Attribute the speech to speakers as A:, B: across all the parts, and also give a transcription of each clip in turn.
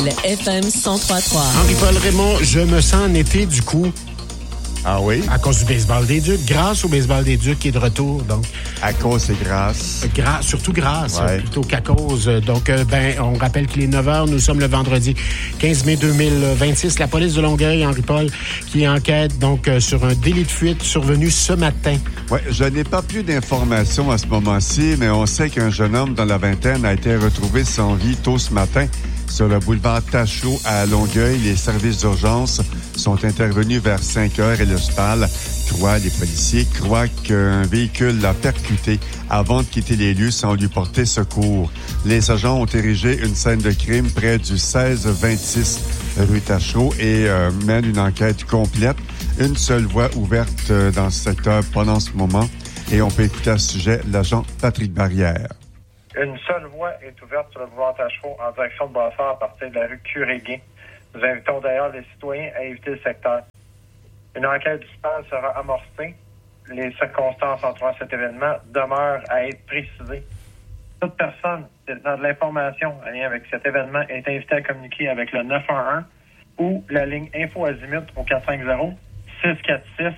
A: Le FM 103.3.
B: Henri-Paul Raymond, je me sens en été du coup.
C: Ah oui?
B: À cause du baseball des Ducs. Grâce au baseball des Ducs qui est de retour, donc.
C: À cause et grâce.
B: Surtout grâce,
C: ouais.
B: Plutôt qu'à cause. Donc, on rappelle qu'il est 9h. Nous sommes le vendredi 15 mai 2026. La police de Longueuil, Henri-Paul, qui enquête donc sur un délit de fuite survenu ce matin.
C: Oui, je n'ai pas plus d'informations à ce moment-ci, mais on sait qu'un jeune homme dans la vingtaine a été retrouvé sans vie tôt ce matin. Sur le boulevard Tachereau à Longueuil, les services d'urgence sont intervenus vers 5 heures et le SPAL, les policiers, croient qu'un véhicule l'a percuté avant de quitter les lieux sans lui porter secours. Les agents ont érigé une scène de crime près du 1626 rue Tachereau et mènent une enquête complète. Une seule voie ouverte dans ce secteur pendant ce moment et on peut écouter à ce sujet l'agent Patrick Barrière.
D: Une seule voie est ouverte sur le boulevard Tachereau en direction de Brossard à partir de la rue Curéguin. Nous invitons d'ailleurs les citoyens à éviter le secteur. Une enquête du SPAL sera amorcée. Les circonstances entourant cet événement demeurent à être précisées. Toute personne détenant de l'information en lien avec cet événement est invitée à communiquer avec le 911 ou la ligne Info Azimut au 450-646-8500.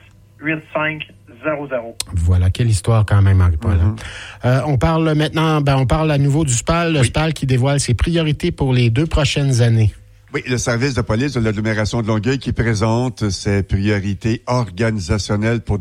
B: Voilà, quelle histoire quand même, Henri-Paul. On parle maintenant, on parle à nouveau du SPAL, le SPAL qui dévoile ses priorités pour les 2 prochaines années.
C: Oui, le service de police de l'agglomération de Longueuil qui présente ses priorités organisationnelles pour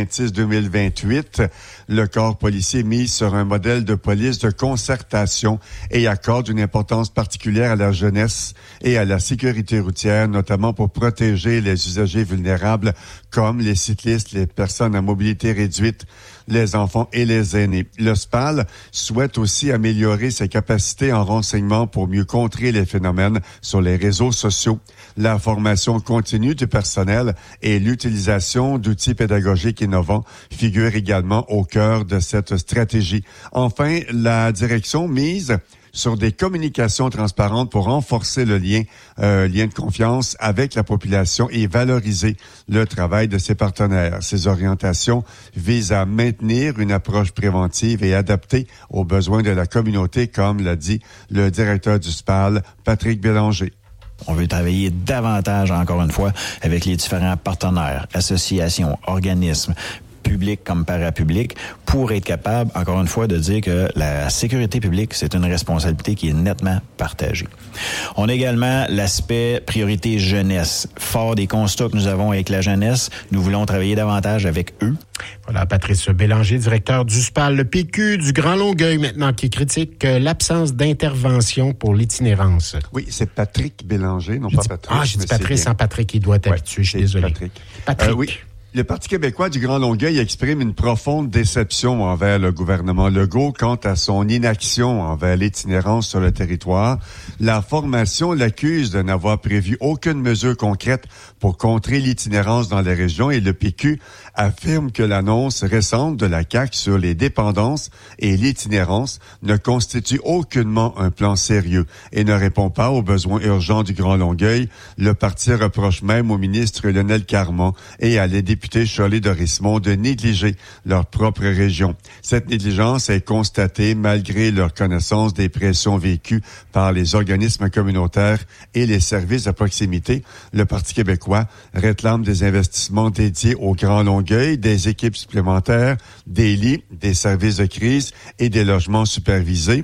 C: 2026-2028. Le corps policier mise sur un modèle de police de concertation et accorde une importance particulière à la jeunesse et à la sécurité routière, notamment pour protéger les usagers vulnérables comme les cyclistes, les personnes à mobilité réduite, les enfants et les aînés. Le SPAL souhaite aussi améliorer ses capacités en renseignement pour mieux contrer les phénomènes sur les réseaux sociaux. La formation continue du personnel et l'utilisation d'outils pédagogiques innovants figurent également au cœur de cette stratégie. Enfin, la direction mise sur des communications transparentes pour renforcer le lien de confiance avec la population et valoriser le travail de ses partenaires. Ces orientations visent à maintenir une approche préventive et adaptée aux besoins de la communauté, comme l'a dit le directeur du SPAL, Patrick Bélanger.
E: On veut travailler davantage, encore une fois, avec les différents partenaires, associations, organismes, public comme parapublic, pour être capable, encore une fois, de dire que la sécurité publique, c'est une responsabilité qui est nettement partagée. On a également l'aspect priorité jeunesse. Fort des constats que nous avons avec la jeunesse, nous voulons travailler davantage avec eux.
B: Voilà, Patrice Bélanger, directeur du SPAL, le PQ du Grand Longueuil maintenant, qui critique l'absence d'intervention pour l'itinérance.
C: Oui, c'est Patrick Bélanger, non pas Patrick.
B: Ah, j'ai dit Patrice sans Patrick, il doit être habitué, je suis désolé. Patrick.
C: Oui. Le Parti québécois du Grand Longueuil exprime une profonde déception envers le gouvernement Legault quant à son inaction envers l'itinérance sur le territoire. La formation l'accuse de n'avoir prévu aucune mesure concrète pour contrer l'itinérance dans les régions et le PQ affirme que l'annonce récente de la CAQ sur les dépendances et l'itinérance ne constitue aucunement un plan sérieux et ne répond pas aux besoins urgents du Grand Longueuil. Le parti reproche même au ministre Lionel Carman et à les députés Charlie Dorismont de négliger leur propre région. Cette négligence est constatée malgré leur connaissance des pressions vécues par les organismes communautaires et les services de proximité. Le Parti québécois réclame des investissements dédiés au Grand Longueuil, des équipes supplémentaires, des lits, des services de crise et des logements supervisés.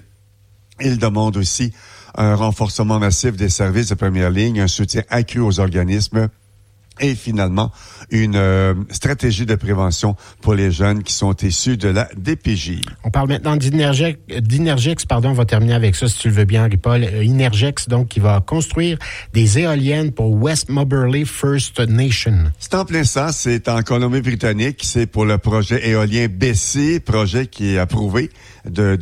C: Il demande aussi un renforcement massif des services de première ligne, un soutien accru aux organismes et finalement une stratégie de prévention pour les jeunes qui sont issus de la DPJ.
B: On parle maintenant d'Inergex, on va terminer avec ça si tu le veux bien, Henri-Paul. Inergex, donc, qui va construire des éoliennes pour West Moberly First Nation.
C: C'est en plein ça, c'est en Colombie-Britannique, c'est pour le projet éolien BC, projet qui est approuvé de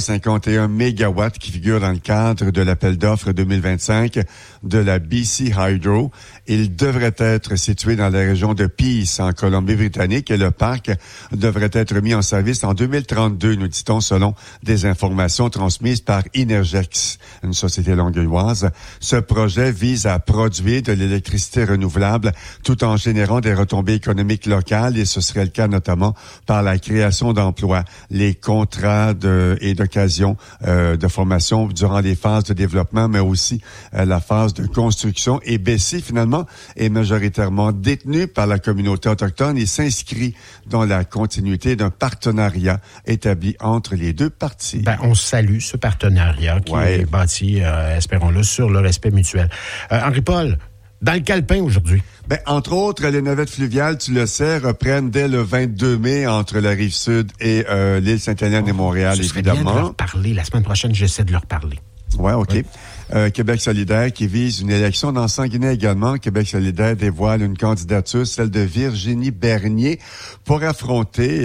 C: 251 mégawatts qui figure dans le cadre de l'appel d'offres 2025 de la BC Hydro. Il devrait être être situé dans la région de Peace, en Colombie-Britannique, et le parc devrait être mis en service en 2032, nous dit-on, selon des informations transmises par Inergex, une société longueuilloise. Ce projet vise à produire de l'électricité renouvelable tout en générant des retombées économiques locales, et ce serait le cas notamment par la création d'emplois, les contrats et d'occasion de formation durant les phases de développement, mais aussi la phase de construction. Et Bessie, finalement, est majoritairement détenu par la communauté autochtone et s'inscrit dans la continuité d'un partenariat établi entre les deux parties.
B: On salue ce partenariat qui est bâti, espérons-le, sur le respect mutuel. Henri-Paul, dans le calepin aujourd'hui.
C: Entre autres, les navettes fluviales, tu le sais, reprennent dès le 22 mai entre la Rive-Sud et l'île Sainte-Hélène et Montréal, évidemment.
B: Bien de leur parler. La semaine prochaine, j'essaie de leur parler.
C: Ouais, OK. Oui. Québec solidaire qui vise une élection dans Sanguinet également. Québec solidaire dévoile une candidature, celle de Virginie Bernier, pour affronter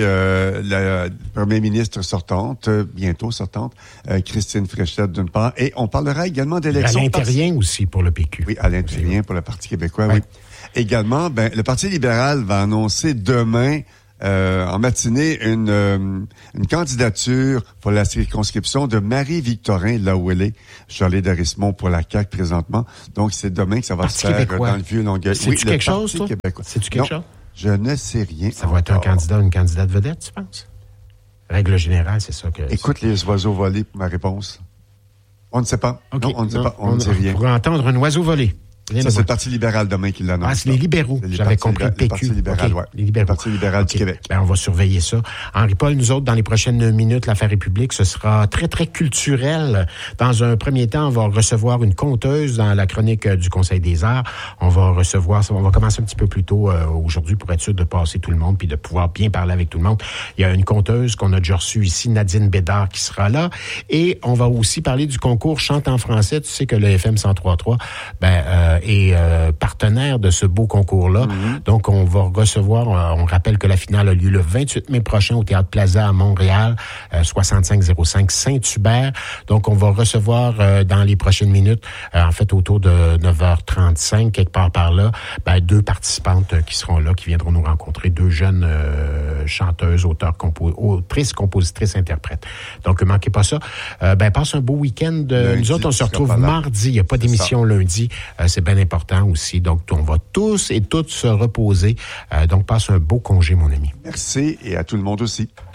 C: la première ministre sortante, bientôt sortante, Christine Fréchette d'une part. Et on parlera également d'élections...
B: Alain Thérien aussi pour le PQ.
C: Oui, Alain Thérien pour le Parti québécois, oui. Également, le Parti libéral va annoncer demain en matinée une candidature pour la circonscription de Marie-Victorin, là où elle est, Charlie Darismont pour la CAQ présentement. Donc, c'est demain que ça va se faire dans le Vieux-Longueuil.
B: C'est-tu quelque chose, toi? C'est-tu quelque chose?
C: Je ne sais rien.
B: Ça va être un candidat ou une candidate vedette, tu penses? Règle générale, c'est ça que...
C: Écoute les oiseaux volés pour ma réponse. On ne sait pas. Okay. Non, on ne sait pas. On ne sait rien.
B: On pourrait entendre un oiseau voler.
C: Ça, c'est le Parti libéral demain qui l'annonce.
B: C'est les libéraux. J'avais compris le PQ.
C: Le Parti libéral, oui.
B: Les libéraux.
C: Le Parti libéral du Québec.
B: On va surveiller ça. Henri-Paul, nous autres, dans les prochaines minutes, l'affaire République, ce sera très, très culturel. Dans un premier temps, on va recevoir une conteuse dans la chronique du Conseil des arts. On va commencer un petit peu plus tôt aujourd'hui pour être sûr de passer tout le monde puis de pouvoir bien parler avec tout le monde. Il y a une conteuse qu'on a déjà reçue ici, Nadine Bédard, qui sera là. Et on va aussi parler du concours Chante en français. Tu sais que le FM 103.3 est partenaire de ce beau concours-là. Mm-hmm. Donc, on va recevoir, on rappelle que la finale a lieu le 28 mai prochain au Théâtre Plaza à Montréal, 6505 Saint-Hubert. Donc, on va recevoir dans les prochaines minutes, en fait autour de 9h35, quelque part par là, deux participantes qui seront là, qui viendront nous rencontrer, deux jeunes chanteuses, auteurs, autrices, compositrices, interprètes. Donc, manquez pas ça. Passe un beau week-end. Nous autres, on se retrouve mardi. Il n'y a pas d'émission lundi. C'est bien important aussi. Donc, on va tous et toutes se reposer. Donc, passe un beau congé, mon ami.
C: Merci et à tout le monde aussi.